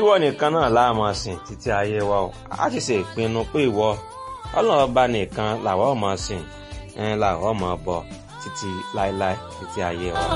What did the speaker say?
ìwọ nìkan náà la máa sìn títí ayé wa o. A ti ṣe ìpinnu pé ìwọ Ọlọ́run ọba nìkan làwa ó máa sìn, làwa ó máa bọ títí láéláé títí ayé wa.